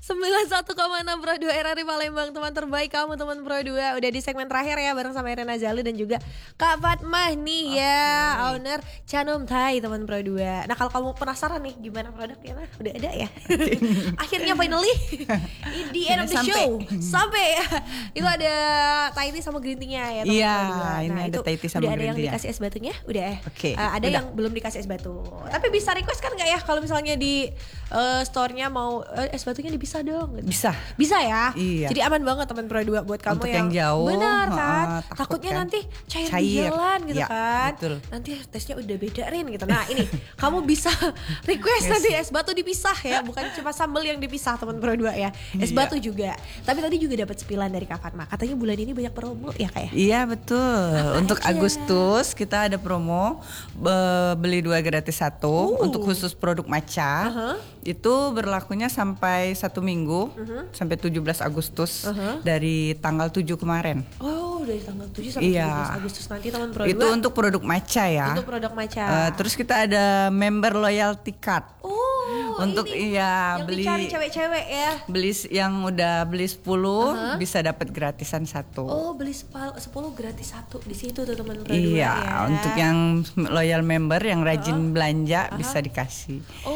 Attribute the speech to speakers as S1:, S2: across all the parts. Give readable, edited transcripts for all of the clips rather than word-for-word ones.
S1: 91,6 Pro 2 RRI Palembang. Teman terbaik kamu teman Pro 2. Udah di segmen terakhir ya bareng sama Irena Zali dan juga Kak Fatmah nih ya, owner Chanum Thai teman Pro 2. Nah kalau kamu penasaran nih gimana produknya, udah ada ya. Akhirnya finally di end of the show sampai ya. Itu ada Thai tea sama green tea-nya ya teman
S2: Iya,
S1: Pro 2.
S2: ini
S1: Nah,
S2: ada
S1: itu
S2: Thai tea sama
S1: udah ada
S2: green
S1: yang
S2: tea ya?
S1: dikasih es batunya? Udah ya?
S2: Oke,
S1: Ada
S2: udah.
S1: yang belum dikasih es batu. Tapi bisa request kan nggak ya kalau misalnya di store-nya mau es batunya dipisah dong gitu. Bisa ya.
S2: Iya.
S1: Jadi aman banget teman Pro 2 buat kamu
S2: Untuk yang jauh,
S1: benar kan.
S2: takut
S1: Takutnya
S2: kan.
S1: nanti cair di jalan gitu
S2: Ya,
S1: kan.
S2: betul.
S1: Nanti tesnya udah beda Rin gitu. Nah ini kamu bisa request nanti es batu dipisah ya. Bukan cuma sambal yang dipisah teman Pro 2 ya. Es
S2: Iya.
S1: batu juga. Tapi tadi juga dapat spilan dari Kak Fatmah. Katanya bulan ini banyak promo ya Kak ya.
S2: Iya betul. Untuk
S1: aja?
S2: Agustus kita ada promo beli 2 gratis 1 untuk khusus produk matcha. Itu berlakunya sampai 1 minggu sampai 17 Agustus dari tanggal 7 kemarin.
S1: Oh dari tanggal 7 sampai 17 Agustus nanti teman Pro 2.
S2: Itu untuk produk matcha ya.
S1: Untuk produk matcha.
S2: Terus kita ada member loyalty card. Untuk
S1: ini
S2: iya
S1: yang
S2: beli
S1: dicari cewek-cewek ya.
S2: yang udah beli 10 bisa dapat gratisan 1.
S1: Oh beli 10 gratis 1 di situ tuh teman Pro 2
S2: Iya,
S1: ya.
S2: untuk yang loyal member yang rajin belanja bisa dikasih.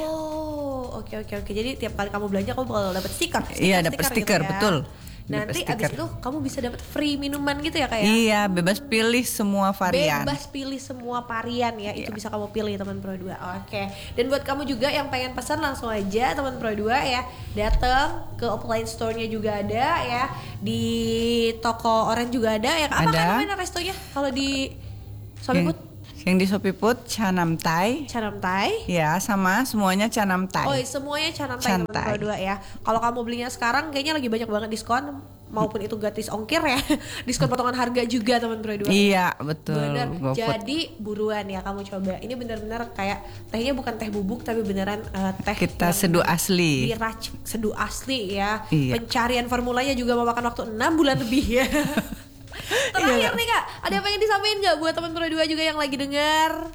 S1: Oh, oke. Jadi tiap kali kamu belanja kamu bakal dapat stiker.
S2: Iya, dapat stiker,
S1: gitu ya.
S2: betul.
S1: Nanti
S2: Dapat
S1: abis
S2: stiker.
S1: itu kamu bisa dapat free minuman gitu ya kayak.
S2: Iya, bebas pilih semua varian.
S1: Bebas pilih semua varian ya. Itu bisa kamu pilih teman Pro 2. Oke. Dan buat kamu juga yang pengen pesan langsung aja teman Pro 2 ya. Datang ke offline store-nya juga ada ya. Di toko Orange juga ada ya. Apa
S2: Ada.
S1: kan namanya restonya kalau di Suami Put?
S2: Yang di Shopee Food Chanam Thai.
S1: Chanam Thai.
S2: Ya, sama semuanya Chanam Thai.
S1: Oh, semuanya Chanam Thai teman Pro 2 ya. Kalau kamu belinya sekarang kayaknya lagi banyak banget diskon maupun itu gratis ongkir ya. Diskon potongan harga juga teman Pro 2.
S2: Iya, betul.
S1: Bener.
S2: GoFood.
S1: Jadi buruan ya kamu coba. Ini bener-bener kayak tehnya bukan teh bubuk tapi beneran teh
S2: Kita
S1: yang
S2: seduh asli.
S1: diracik seduh asli ya.
S2: Iya.
S1: Pencarian formulanya juga memakan waktu 6 bulan lebih ya. Terakhir nih Kak, ada yang pengen disampaikan nggak buat teman Pro 2 juga yang lagi dengar?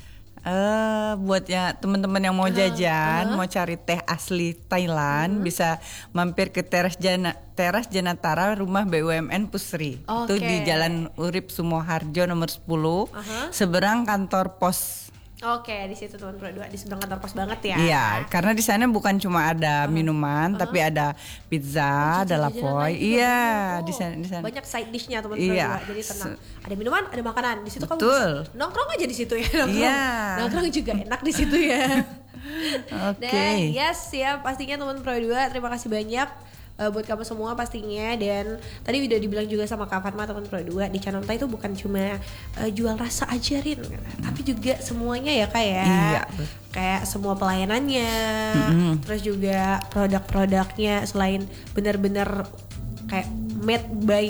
S2: Buat ya teman-teman yang mau jajan, mau cari teh asli Thailand, bisa mampir ke Teras Janatara Rumah BUMN Pusri. Itu
S1: Oke.
S2: di Jalan Urip Sumoharjo nomor 10, seberang kantor pos.
S1: Oke, di situ teman Pro 2 di seberang kantor pos banget ya.
S2: Iya, karena di sana bukan cuma ada minuman, tapi ada pizza, ada lapoy. Iya, di sana.
S1: Banyak side dishnya teman
S2: Iya.
S1: Pro 2. Jadi tenang. Ada minuman, ada makanan. Di situ kamu
S2: Betul.
S1: bisa nongkrong aja di situ ya. Nongkrong.
S2: Iya.
S1: Nongkrong juga enak di situ ya.
S2: Oke.
S1: Dan yes ya pastinya teman Pro 2 terima kasih banyak buat kamu semua pastinya. Dan tadi udah dibilang juga sama Kak Fatmah teman Pro 2 di Chanam Thai itu bukan cuma jual rasa aja Rin, tapi juga semuanya ya Kak ya.
S2: Iya.
S1: Kayak semua pelayanannya, terus juga produk-produknya selain benar-benar kayak made by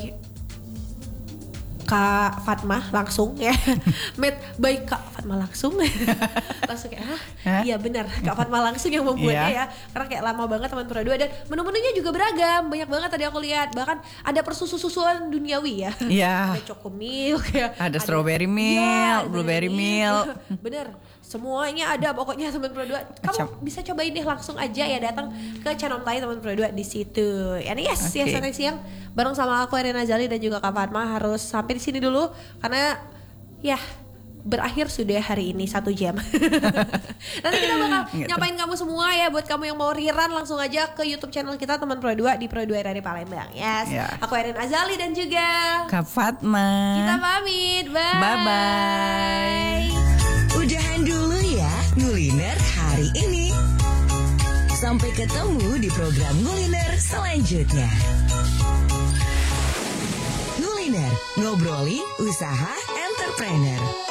S1: Kak Fatmah langsung ya. Made by Kak Fatmah langsung. Langsung kayak iya benar Kak Fatmah langsung yang membuatnya ya. Karena kayak lama banget teman Pro 2 dan menu-menunya juga beragam. Banyak banget tadi aku lihat. Bahkan ada persusu-susuan duniawi ya.
S2: Iya.
S1: Ada choco milk ya.
S2: Ada strawberry milk, blueberry milk.
S1: Bener. Semuanya ada pokoknya teman Pro 2. Kamu bisa cobain deh langsung aja ya datang ke Chanam Thai teman Pro 2 di situ. And yes, ya sampai siang bareng sama aku Irena Zali dan juga Kak Fatmah harus sampai di sini dulu karena ya berakhir sudah hari ini 1 jam. Nanti kita bakal nyapain kamu semua ya. Buat kamu yang mau rerun langsung aja ke YouTube channel kita teman Pro 2 di Pro 2 RRI Palembang. Yes. Aku Irena Azali dan juga
S2: Kak Fatmah.
S1: Kita pamit. Bye.
S2: Bye-bye.
S3: Udahan dulu ya Nguliner hari ini. Sampai ketemu di program Nguliner selanjutnya. Nguliner, ngobrolin usaha entrepreneur.